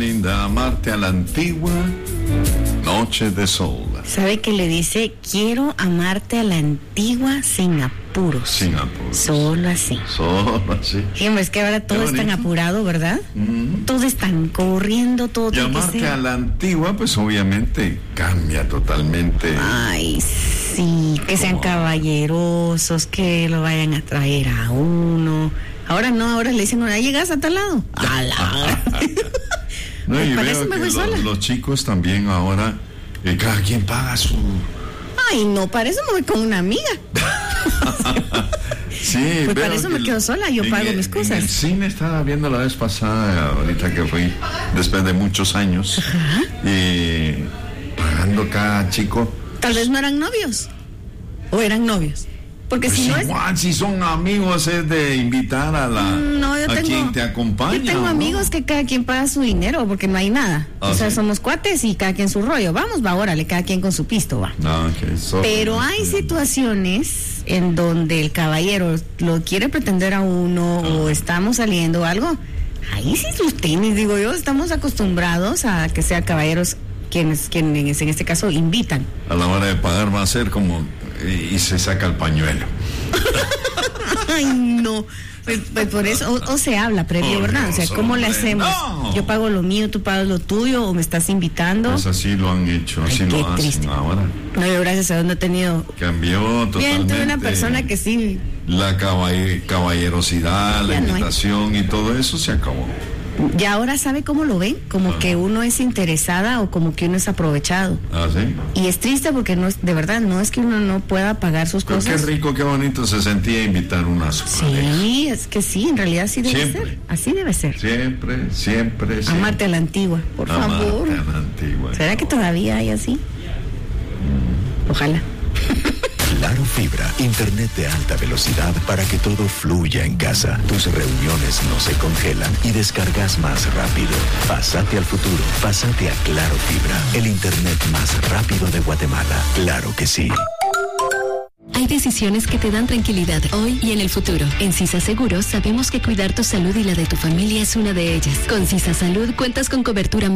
linda, amarte a la antigua, noche de sol. ¿Sabe que le dice, quiero amarte a la antigua sin apuros? Sin apuros. Solo así. Solo así. Sí, hombre, es que ahora todo es tan apurado, ¿verdad? Todo es tan corriendo, todo Y tiene que amarte ser. a la antigua, pues obviamente cambia totalmente. Ay, sí, que sean caballerosos, que lo vayan a traer a uno. Ahora no, ahora le dicen, ¿ya llegas a tal lado? No, y Para veo eso me que voy sola. los chicos también ahora, cada quien paga su... Ay, no, para eso me voy con una amiga. Sí, Pues veo para eso que me quedo sola, yo pago mis cosas. En el cine estaba viendo la vez pasada, ahorita que fui, después de muchos años, y pagando cada chico. Tal vez no eran novios. ¿O eran novios? Porque Pues si no es... igual, si son amigos, es de invitar a la No, a quien te acompaña. Yo tengo ¿no? amigos que cada quien paga su dinero porque no hay nada. O sea, ¿sí? somos cuates y cada quien su rollo. Vamos, va, órale, cada quien con su pisto, va. No, Pero hay situaciones en donde el caballero lo quiere pretender a uno o estamos saliendo o algo. Ahí sí sus tenis, digo yo, estamos acostumbrados a que sean caballeros quienes en este caso invitan. A la hora de pagar va a ser como y se saca el pañuelo. Ay, no. Pues por eso, o se habla previo, ¿verdad? O sea, ¿cómo le hacemos? No. Yo pago lo mío, tú pagas lo tuyo, o me estás invitando. Pues así lo han hecho, así Ay, lo qué hacen triste. ahora. No, yo gracias a Dios no he tenido... Cambió totalmente. Bien, tuve una persona que sí... La caballerosidad, la Ya no hay. invitación y todo eso se acabó. Y ahora sabe cómo lo ven, como que uno es interesada o como que uno es aprovechado. ¿Ah, sí? Y es triste porque no es, de verdad, no es que uno no pueda pagar sus Pero cosas. qué rico, qué bonito se sentía invitar una a su pareja. Sí, es que sí, en realidad sí debe Siempre. ser. Así debe ser. Siempre. Amarte a la antigua, por favor. Amarte a la antigua. ¿Será que todavía hay así? Ojalá. Claro Fibra, internet de alta velocidad para que todo fluya en casa. Tus reuniones no se congelan y descargas más rápido. Pásate al futuro, pásate a Claro Fibra, el internet más rápido de Guatemala. Claro que sí. Hay decisiones que te dan tranquilidad hoy y en el futuro. En Sisa Seguros sabemos que cuidar tu salud y la de tu familia es una de ellas. Con Sisa Salud cuentas con cobertura